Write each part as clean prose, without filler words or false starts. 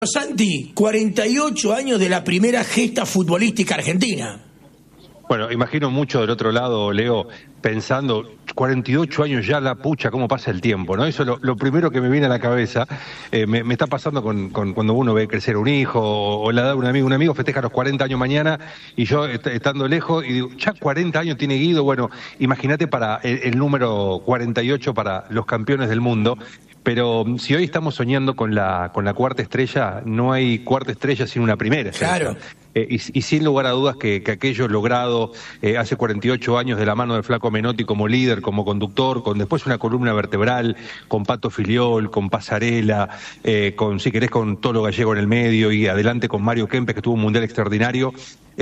Santi, 48 años de la primera gesta futbolística argentina. Bueno, imagino mucho del otro lado, Leo, pensando, 48 años ya, la pucha, cómo pasa el tiempo, ¿no? Eso es lo primero que me viene a la cabeza. Me está pasando con cuando uno ve crecer un hijo o la edad de un amigo festeja los 40 años mañana y yo estando lejos y digo, ya 40 años tiene Guido. Bueno, imagínate para el número 48 para los campeones del mundo. Pero si hoy estamos soñando con la cuarta estrella, no hay cuarta estrella sin una primera estrella. Claro. Y sin lugar a dudas que aquello logrado hace 48 años de la mano de Flaco Menotti como líder, como conductor, con después una columna vertebral, con Pato Filiol, con Pasarela, si querés con Tolo Gallego en el medio y adelante con Mario Kempes, que tuvo un mundial extraordinario.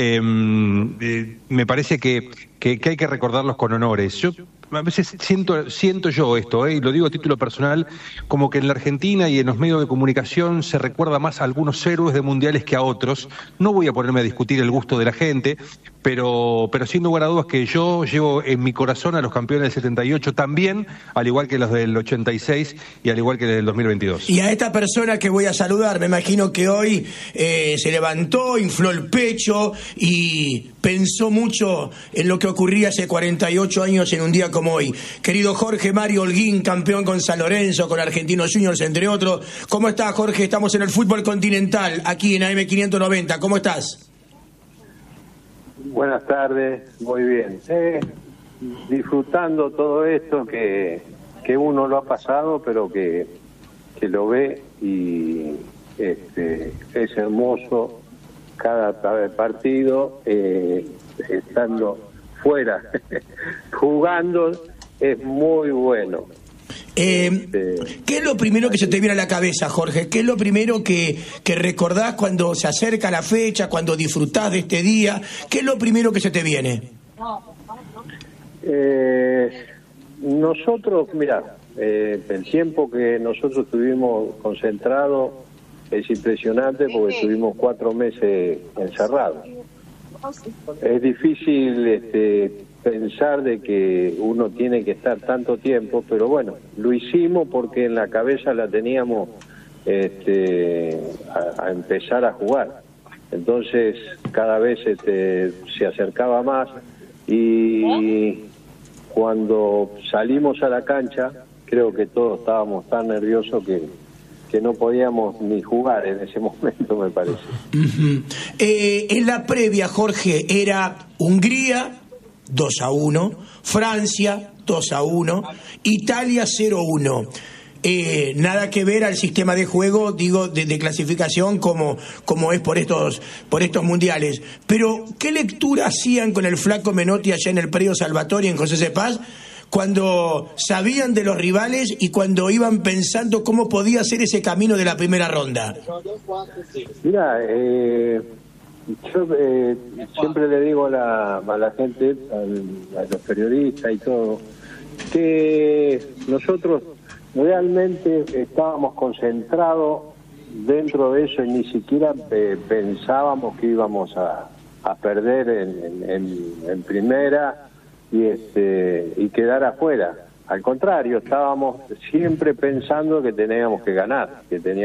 Me parece que hay que recordarlos con honores. Yo a veces siento yo esto, y lo digo a título personal, como que en la Argentina y en los medios de comunicación se recuerda más a algunos héroes de mundiales que a otros. No voy a ponerme a discutir el gusto de la gente, pero sin lugar a dudas que yo llevo en mi corazón a los campeones del 78 también, al igual que los del 86 y al igual que del 2022. Y a esta persona que voy a saludar, me imagino que hoy se levantó, infló el pecho y pensó mucho en lo que ocurría hace 48 años en un día como hoy. Querido Jorge Mario Holguín, campeón con San Lorenzo, con Argentinos Juniors, entre otros. ¿Cómo estás, Jorge? Estamos en el fútbol continental, aquí en AM590. ¿Cómo estás? Buenas tardes, muy bien. Disfrutando todo esto que uno lo ha pasado, pero que lo ve y es hermoso cada partido, estando fuera, jugando, es muy bueno. ¿Qué es lo primero que se te viene a la cabeza, Jorge? ¿Qué es lo primero que recordás cuando se acerca la fecha, cuando disfrutás de este día? ¿Qué es lo primero que se te viene? Nosotros, mira, el tiempo que nosotros estuvimos concentrados es impresionante porque estuvimos 4 meses encerrados. Es difícil pensar de que uno tiene que estar tanto tiempo, pero bueno, lo hicimos porque en la cabeza la teníamos a empezar a jugar. Entonces cada vez se acercaba más y cuando salimos a la cancha creo que todos estábamos tan nerviosos que no podíamos ni jugar en ese momento, me parece. Uh-huh. En la previa, Jorge, era Hungría 2-1, Francia 2-1, Italia 0-1. Nada que ver al sistema de juego, digo, de clasificación como es por estos mundiales. Pero, ¿qué lectura hacían con el Flaco Menotti allá en el predio Salvatore en José C. Paz, cuando sabían de los rivales y cuando iban pensando cómo podía ser ese camino de la primera ronda? Mira, yo siempre le digo a la gente, a los periodistas y todo, que nosotros realmente estábamos concentrados dentro de eso y ni siquiera pensábamos que íbamos a perder en primera y quedar afuera. Al contrario, estábamos siempre pensando que teníamos que ganar.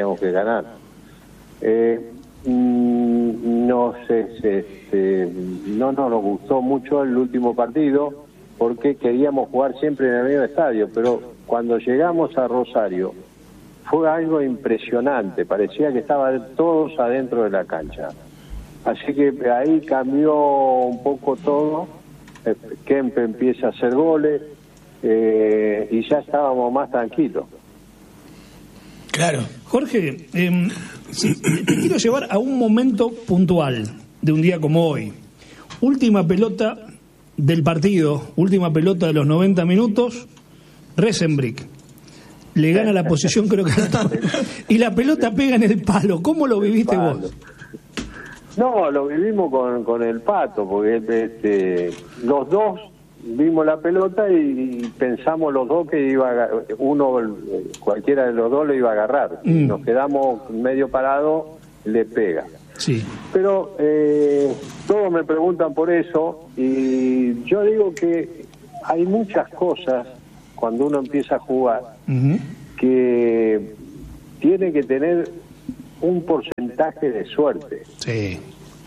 No nos gustó mucho el último partido porque queríamos jugar siempre en el mismo estadio, pero cuando llegamos a Rosario fue algo impresionante, parecía que estaban todos adentro de la cancha. Así que ahí cambió un poco todo. Kempe empieza a hacer goles y ya estábamos más tranquilos. Claro. Jorge, te quiero llevar a un momento puntual de un día como hoy. Última pelota del partido, última pelota de los 90 minutos, Resenbrick. Le gana la posición, creo que y la pelota pega en el palo. ¿Cómo lo viviste vos? No, lo vivimos con el Pato, porque los dos vimos la pelota y pensamos los dos que cualquiera de los dos le iba a agarrar. Nos quedamos medio parados, le pega. Sí. Pero todos me preguntan por eso y yo digo que hay muchas cosas cuando uno empieza a jugar que tiene que tener un porcentaje de suerte. Sí.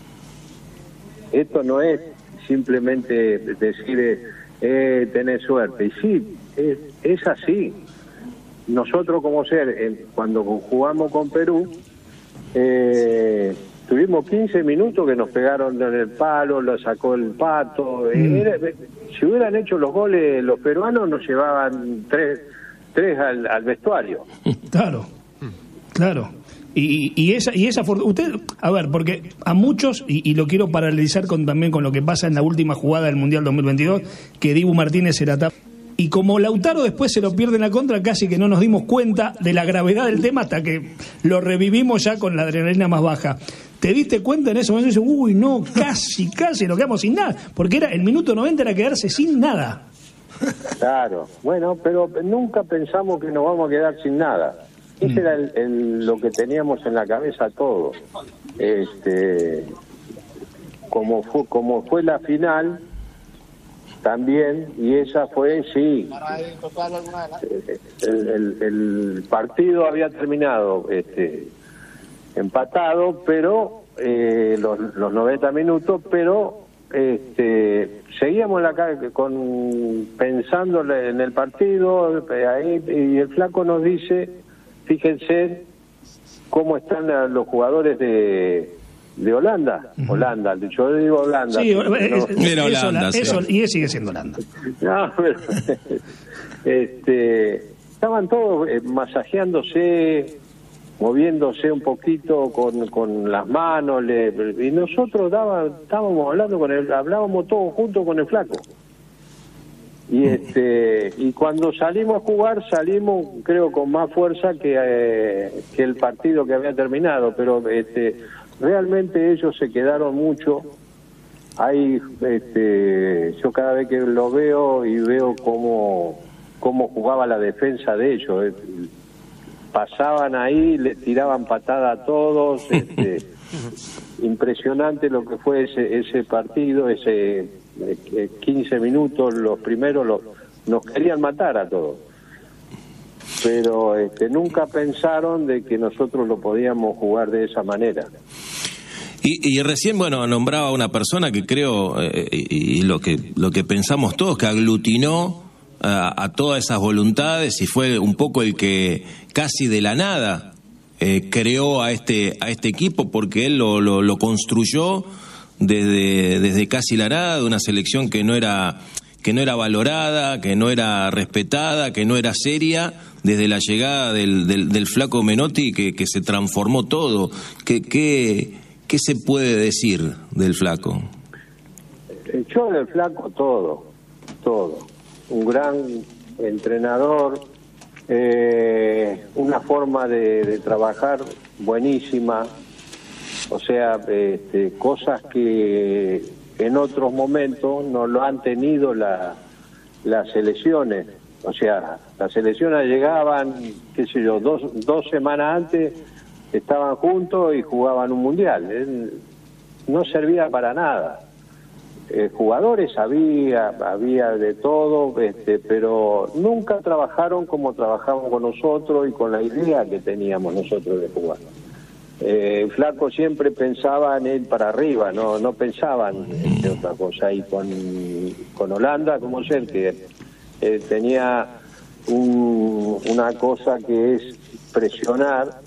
Esto no es simplemente decir tener suerte. Y sí, es así. Nosotros como cuando jugamos con Perú, tuvimos 15 minutos que nos pegaron en el palo, lo sacó el Pato. Si hubieran hecho los goles los peruanos, nos llevaban tres al vestuario. Claro, claro. Y esa usted, a ver, porque a muchos, y lo quiero paralelizar también con lo que pasa en la última jugada del Mundial 2022, que Dibu Martínez era tapa. Y como Lautaro después se lo pierde en la contra, casi que no nos dimos cuenta de la gravedad del tema hasta que lo revivimos ya con la adrenalina más baja. ¿Te diste cuenta en ese momento? Y dices, uy, no, casi nos quedamos sin nada. Porque el minuto 90 era quedarse sin nada. Claro, bueno, pero nunca pensamos que nos vamos a quedar sin nada. Ese era lo que teníamos en la cabeza todos. Como fue la final también, y esa fue, sí, el partido había terminado empatado, pero los 90 minutos, pero seguíamos pensando en el partido ahí, y el flaco nos dice, fíjense cómo están los jugadores de Holanda. Holanda, yo digo Holanda. Sí, era Holanda. Eso, sí. Y sigue siendo Holanda. No, pero, estaban todos masajeándose, moviéndose un poquito con las manos, y nosotros estábamos hablando hablábamos todos juntos con el flaco. Y cuando salimos a jugar, salimos, creo, con más fuerza que el partido que había terminado, pero realmente ellos se quedaron mucho. Ahí, yo cada vez que lo veo y veo cómo jugaba la defensa de ellos, pasaban ahí, le tiraban patada a todos, impresionante lo que fue ese partido, ese 15 minutos, los primeros nos querían matar a todos, pero nunca pensaron de que nosotros lo podíamos jugar de esa manera. Y recién, nombraba a una persona que creo, y lo que pensamos todos, que aglutinó a todas esas voluntades y fue un poco el que casi de la nada creó a este equipo, porque él lo construyó desde casi la nada, de una selección que no era valorada, que no era respetada, que no era seria, desde la llegada del flaco Menotti, que se transformó todo. ¿Qué se puede decir del flaco? Yo del flaco todo. Un gran entrenador, una forma de trabajar buenísima, o sea, cosas que en otros momentos no lo han tenido las selecciones. O sea, las selecciones llegaban, qué sé yo, dos semanas antes, estaban juntos y jugaban un mundial. No servía para nada. Jugadores había de todo, pero nunca trabajaron como trabajamos con nosotros y con la idea que teníamos nosotros de jugar. Flaco siempre pensaba en él para arriba, no pensaban en otra cosa. Y con Holanda, como ser que tenía una cosa que es presionar,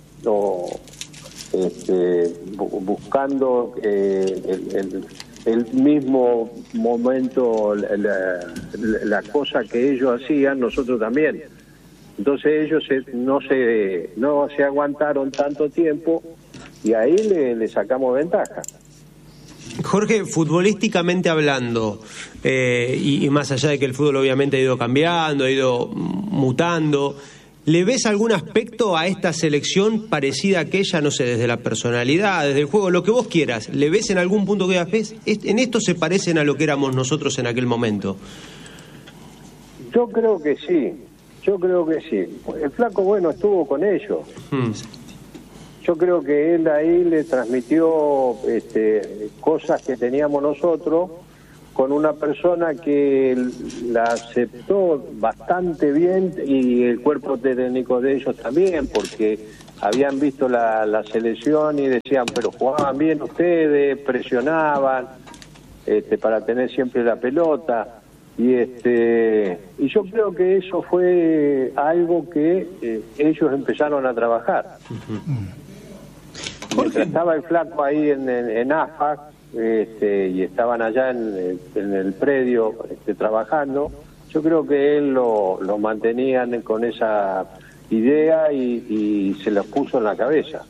buscando el mismo momento, la cosa que ellos hacían, nosotros también. Entonces ellos no se aguantaron tanto tiempo y ahí le sacamos ventaja. Jorge, futbolísticamente hablando, y más allá de que el fútbol obviamente ha ido cambiando, ha ido mutando, ¿le ves algún aspecto a esta selección parecida a aquella, no sé, desde la personalidad, desde el juego, lo que vos quieras? ¿Le ves en algún punto que ves? ¿En esto se parecen a lo que éramos nosotros en aquel momento? Yo creo que sí. El flaco, estuvo con ellos. Yo creo que él ahí le transmitió cosas que teníamos nosotros, con una persona que la aceptó bastante bien, y el cuerpo técnico de ellos también, porque habían visto la selección y decían, pero jugaban bien ustedes, presionaban para tener siempre la pelota. Y yo creo que eso fue algo que ellos empezaron a trabajar. Mientras estaba el flaco ahí en AFAC, y estaban allá en el predio trabajando, yo creo que él lo mantenían con esa idea y se la puso en la cabeza.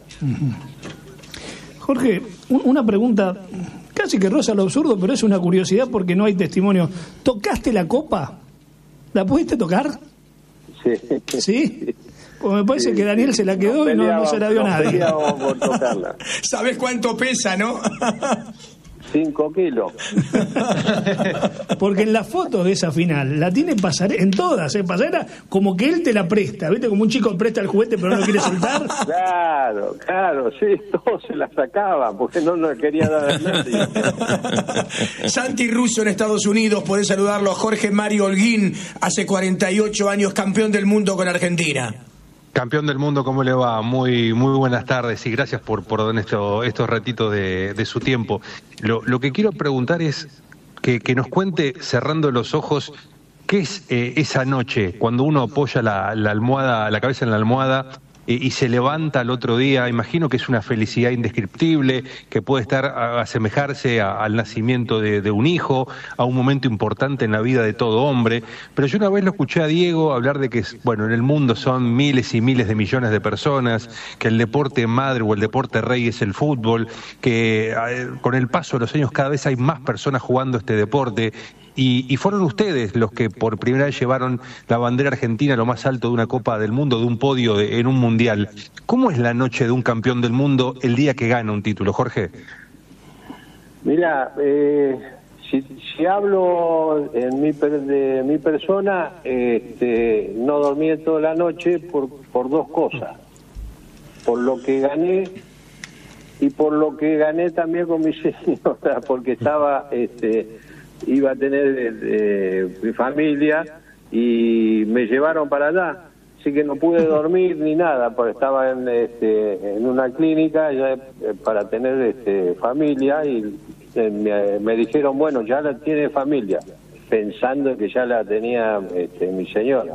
Jorge, una pregunta casi que roza lo absurdo, pero es una curiosidad porque no hay testimonio. ¿Tocaste la copa? ¿La pudiste tocar? Sí. ¿Sí? Pues me parece que Daniel se la quedó y no se la dio a nadie. Por tocarla. ¿Sabés cuánto pesa, no? 5 kilos. Porque en las fotos de esa final la tiene Pasarela, en todas, Pasarela, como que él te la presta, ¿viste? Como un chico presta el juguete pero no lo quiere soltar. Claro, sí, todos se la sacaban porque no nos quería dar a nadie. Santi Russo en Estados Unidos, podés saludarlo a Jorge Mario Holguín, hace 48 años campeón del mundo con Argentina. Campeón del mundo, ¿cómo le va? Muy buenas tardes y gracias por estos ratitos de su tiempo. Lo que quiero preguntar es que nos cuente, cerrando los ojos, ¿qué es esa noche cuando uno apoya la almohada, la cabeza en la almohada y se levanta al otro día? Imagino que es una felicidad indescriptible, que puede asemejarse al nacimiento de un hijo, a un momento importante en la vida de todo hombre. Pero yo una vez lo escuché a Diego hablar de que, bueno, en el mundo son miles y miles de millones de personas, que el deporte madre o el deporte rey es el fútbol, que con el paso de los años cada vez hay más personas jugando este deporte. Y fueron ustedes los que por primera vez llevaron la bandera argentina a lo más alto de una Copa del Mundo, de un podio en un mundial. ¿Cómo es la noche de un campeón del mundo el día que gana un título, Jorge? Mira, si hablo de mi persona, no dormí toda la noche por dos cosas. Por lo que gané y por lo que gané también con mi señora, porque estaba... iba a tener mi familia y me llevaron para allá, así que no pude dormir ni nada, porque estaba en una clínica ya, para tener familia y me dijeron, bueno, ya la tiene familia, pensando que ya la tenía mi señora.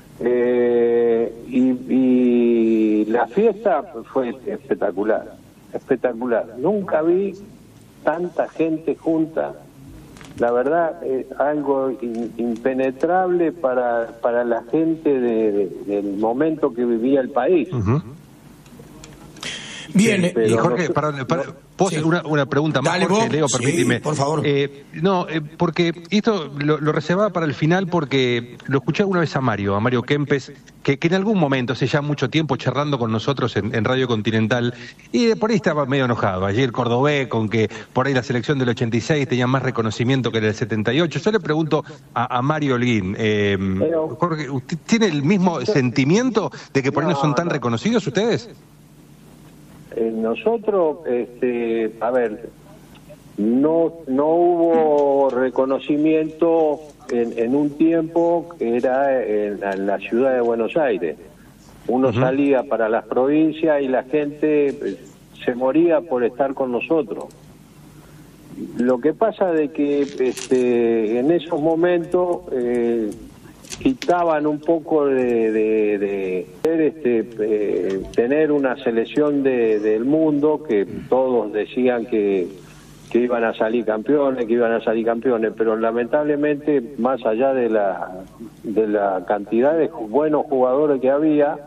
Y la fiesta fue espectacular. Nunca vi tanta gente junta. La verdad, algo impenetrable para la gente del momento que vivía el país. Uh-huh. Bien, y Jorge, ¿puedo hacer una pregunta más? Dale, Jorge, vos. Leo, permíteme. Sí, por favor. Porque esto lo reservaba para el final porque lo escuché alguna vez a Mario Kempes, que en algún momento, hace ya mucho tiempo, charlando con nosotros en Radio Continental, y por ahí estaba medio enojado. Ayer Cordobés, con que por ahí la selección del 86 tenía más reconocimiento que en el 78. Yo le pregunto a Mario Holguín, Jorge, ¿usted tiene el mismo sentimiento de que por ahí no son tan reconocidos ustedes? Nosotros, a ver, no hubo reconocimiento en un tiempo que era en la ciudad de Buenos Aires. Uno salía para las provincias y la gente se moría por estar con nosotros. Lo que pasa de que en esos momentos quitaban un poco de tener una selección del mundo, que todos decían que iban a salir campeones, pero lamentablemente, más allá de la cantidad de buenos jugadores que había,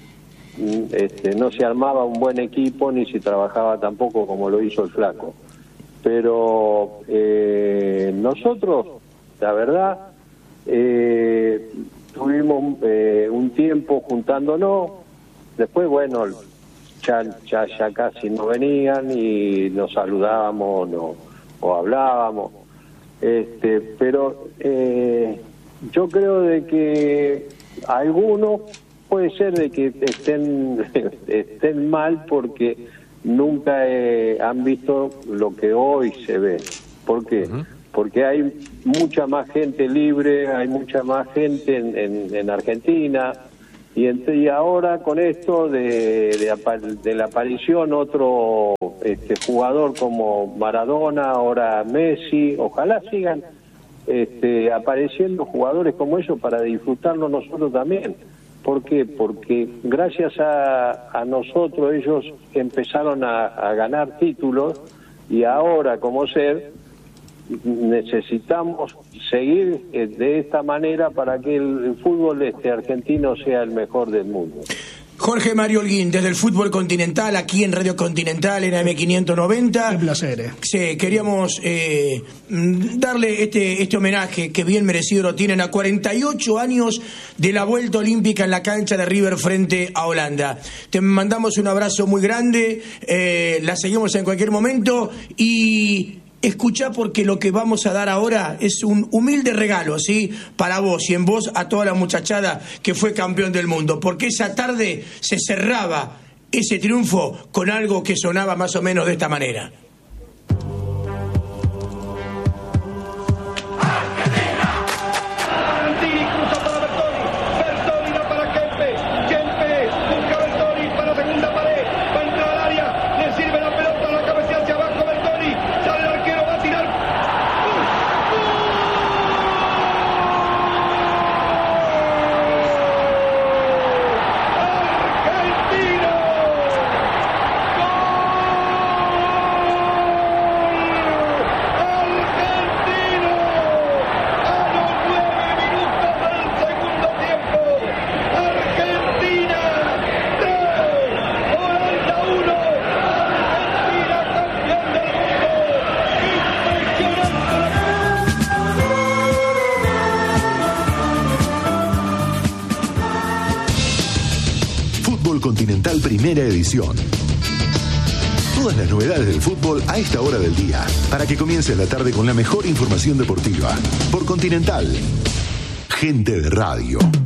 no se armaba un buen equipo ni se trabajaba tampoco como lo hizo el flaco. Pero nosotros, la verdad, tuvimos un tiempo juntándonos, después bueno, ya casi no venían y nos saludábamos o hablábamos, pero yo creo de que algunos puede ser de que estén mal porque nunca han visto lo que hoy se ve. ¿Por qué? Porque hay mucha más gente libre, hay mucha más gente en Argentina, Y ahora con esto de la aparición otro jugador como Maradona, ahora Messi, ojalá sigan apareciendo jugadores como ellos para disfrutarlo nosotros también. ¿Por qué? Porque gracias a nosotros ellos empezaron a ganar títulos y ahora como necesitamos seguir de esta manera para que el fútbol argentino sea el mejor del mundo. Jorge Mario Holguín, desde el Fútbol Continental, aquí en Radio Continental, en AM590. Un placer. Sí, queríamos darle este homenaje que bien merecido lo tienen a 48 años de la vuelta olímpica en la cancha de River frente a Holanda. Te mandamos un abrazo muy grande, la seguimos en cualquier momento y... escuchá, porque lo que vamos a dar ahora es un humilde regalo, ¿sí? Para vos y en vos a toda la muchachada que fue campeón del mundo, porque esa tarde se cerraba ese triunfo con algo que sonaba más o menos de esta manera. Continental Primera Edición. Todas las novedades del fútbol a esta hora del día, para que comiences la tarde con la mejor información deportiva. Por Continental. Gente de radio.